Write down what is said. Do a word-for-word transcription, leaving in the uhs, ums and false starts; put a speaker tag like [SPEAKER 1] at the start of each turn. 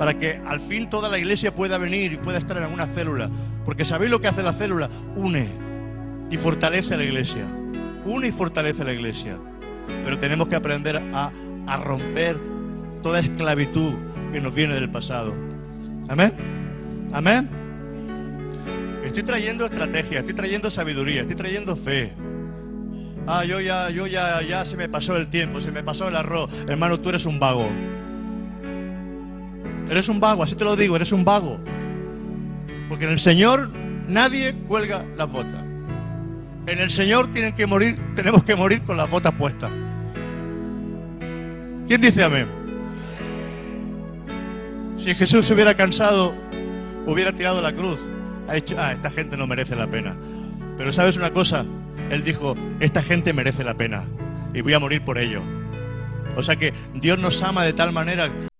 [SPEAKER 1] para que al fin toda la iglesia pueda venir y pueda estar en alguna célula. Porque ¿sabéis lo que hace la célula? Une y fortalece a la iglesia. Une y fortalece a la iglesia. Pero tenemos que aprender a, a romper toda esclavitud que nos viene del pasado. ¿Amén? ¿Amén? Estoy trayendo estrategia, estoy trayendo sabiduría, estoy trayendo fe. Ah, yo ya, yo ya, ya se me pasó el tiempo, se me pasó el arroz. Hermano, tú eres un vago. Eres un vago, así te lo digo, eres un vago. Porque en el Señor nadie cuelga las botas. En el Señor tienen que morir, tenemos que morir con las botas puestas. ¿Quién dice amén? Si Jesús se hubiera cansado, hubiera tirado la cruz. Ha dicho, ah, esta gente no merece la pena. Pero ¿sabes una cosa? Él dijo, esta gente merece la pena y voy a morir por ello. O sea que Dios nos ama de tal manera